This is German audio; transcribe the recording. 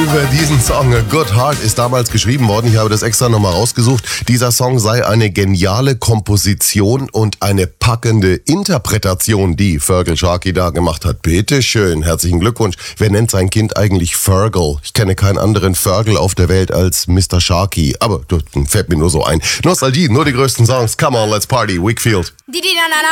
über diesen Song. A Good Heart ist damals geschrieben worden. Ich habe das extra nochmal rausgesucht. Dieser Song sei eine geniale Komposition und eine packende Interpretation, die Feargal Sharkey da gemacht hat. Bitte schön, herzlichen Glückwunsch. Wer nennt sein Kind eigentlich Feargal? Ich kenne keinen anderen Feargal auf der Welt als Mr. Sharkey. Aber das fällt mir nur so ein. Nostalgie, nur die größten Songs. Come on, let's party. Wakefield.